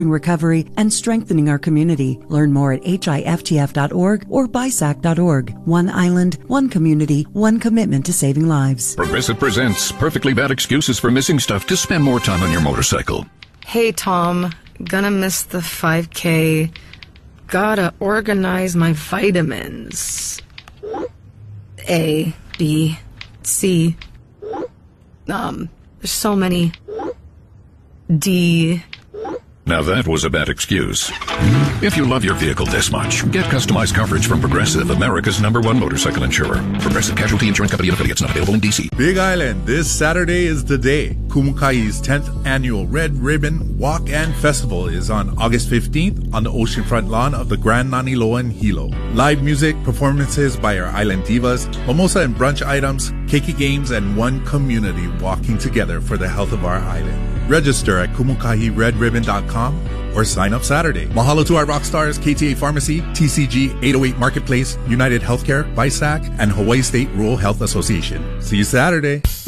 recovery, and strengthening our community. Learn more at hiftf.org or BISAC.org. One island, one community, one commitment to saving lives. Progressive presents Perfectly Bad Excuses for Missing Stuff to Spend More Time on Your Motorcycle. Hey, Tom. Gonna miss the 5K. Gotta organize my vitamins. A, B, C. There's so many. D. Now that was a bad excuse. If you love your vehicle this much, get customized coverage from Progressive, America's #1 motorcycle insurer. Progressive Casualty Insurance Company and affiliates, not available in D.C. Big Island, this Saturday is the day. Kumukai's 10th annual Red Ribbon Walk and Festival is on August 15th on the oceanfront lawn of the Grand Naniloa in Hilo. Live music, performances by our island divas, mimosa and brunch items, keiki games, and one community walking together for the health of our island. Register at kumukairedribbon.com or sign up Saturday. Mahalo to our rock stars, KTA Pharmacy, TCG 808 Marketplace, United Healthcare, BISAC, and Hawaii State Rural Health Association. See you Saturday.